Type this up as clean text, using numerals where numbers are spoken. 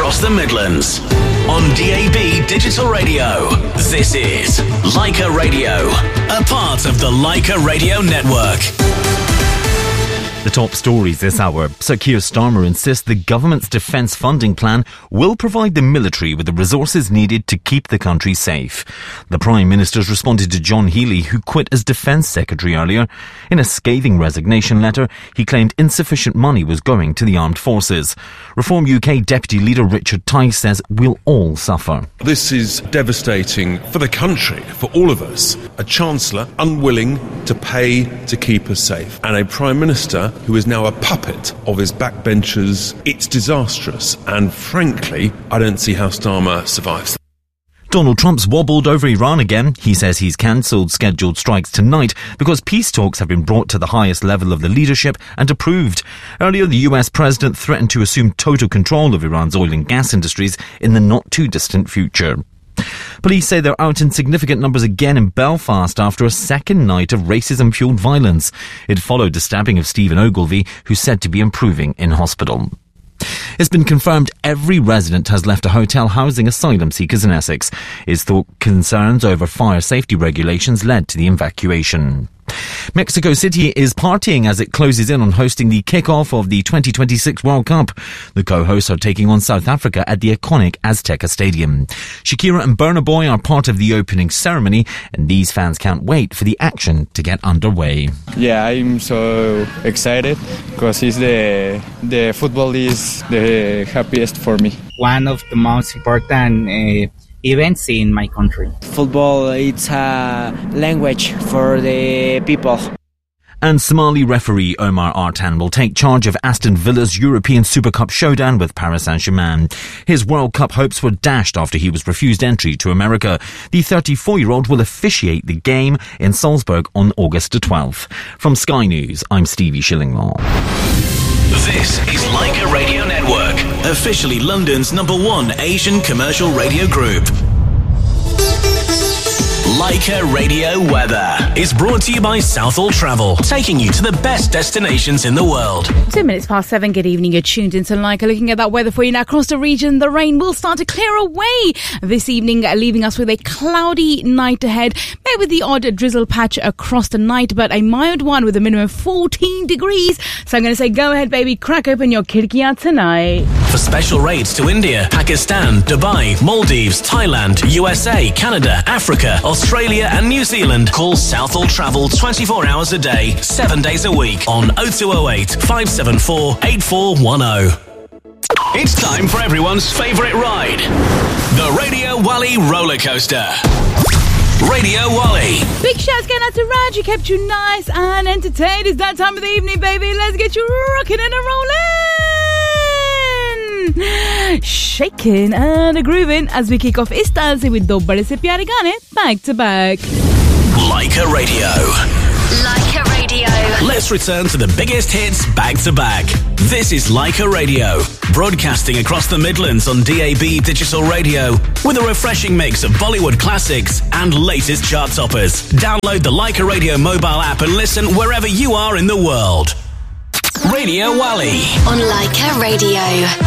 across the Midlands. On DAB Digital Radio, this is Leica Radio, a part of the Leica Radio Network. The top stories this hour. Sir Keir Starmer insists the government's defence funding plan will provide the military with the resources needed to keep the country safe. The Prime Minister's responded to John Healey, who quit as Defence Secretary earlier. In a scathing resignation letter, he claimed insufficient money was going to the armed forces. Reform UK Deputy Leader Richard Tice says we'll all suffer. This is devastating for the country, for all of us. A Chancellor unwilling to pay to keep us safe, and a Prime Minister who is now a puppet of his backbenchers. It's disastrous, and frankly, I don't see how Starmer survives. Donald Trump's wobbled over Iran again. He says he's cancelled scheduled strikes tonight because peace talks have been brought to the highest level of the leadership and approved. Earlier, the US president threatened to assume total control of Iran's oil and gas industries in the not-too-distant future. Police say they're out in significant numbers again in Belfast after a second night of racism-fuelled violence. It followed the stabbing of Stephen Ogilvie, who's said to be improving in hospital. It's been confirmed every resident has left a hotel housing asylum seekers in Essex. It's thought concerns over fire safety regulations led to the evacuation. Mexico City is partying as it closes in on hosting the kick-off of the 2026 World Cup. The co-hosts are taking on South Africa at the iconic Azteca Stadium. Shakira and Burna Boy are part of the opening ceremony, and these fans can't wait for the action to get underway. Yeah, I'm so excited because the football is the happiest for me. One of the most important events in my country. Football, it's a language for the people. And Somali referee Omar Artan will take charge of Aston Villa's European Super Cup showdown with Paris Saint-Germain. His World Cup hopes were dashed after he was refused entry to America. The 34-year-old will officiate the game in Salzburg on August the 12th. From Sky News, I'm Stevie Shillinglaw. This is Leica Radio Network, officially London's #1 Asian commercial radio group. Leica Radio Weather is brought to you by Southall Travel, taking you to the best destinations in the world. 2 minutes past 7. Good evening. You're tuned into Leica. Looking at that weather for you now across the region. The rain will start to clear away this evening, leaving us with a cloudy night ahead. Maybe with the odd drizzle patch across the night, but a mild one with a minimum of 14 degrees. So I'm going to say, go ahead, baby. Crack open your khidkiyan tonight. For special rates to India, Pakistan, Dubai, Maldives, Thailand, USA, Canada, Africa, Australia and New Zealand, call Southall Travel 24 hours a day, 7 days a week on 0208 574 8410. It's time for everyone's favourite ride, the Radio Wally roller coaster. Radio Wally. Big shouts going out to Raj. You kept you nice and entertained. It's that time of the evening, baby. Let's get you rocking and a rolling, shaking and a grooving as we kick off Istalsi with Do Bade Se Pyare Gaane back to back. Leica Radio. Leica Radio. Let's return to the biggest hits back to back. This is Leica Radio, broadcasting across the Midlands on DAB Digital Radio with a refreshing mix of Bollywood classics and latest chart toppers. Download the Leica Radio mobile app and listen wherever you are in the world. Radio Wally On Leica Radio.